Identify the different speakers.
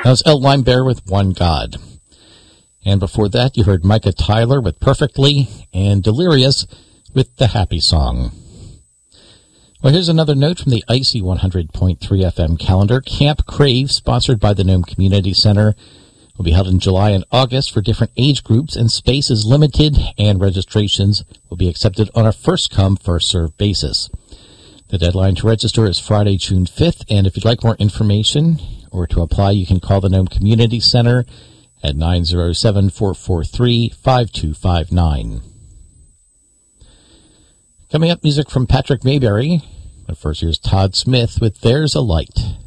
Speaker 1: That was El Limebear with One God. And before that, you heard Micah Tyler with Perfectly and Delirious with The Happy Song. Well, here's another note from the Icy 100.3 FM calendar. Camp Crave, sponsored by the Nome Community Center, will be held in July and August for different age groups, and space is limited, and registrations will be accepted on a first-come, first-served basis. The deadline to register is Friday, June 5th, and if you'd like more information or to apply, you can call the Nome Community Center at 907-443-5259. Coming up, music from Patrick Mayberry. But first, here's Todd Smith with There's a Light.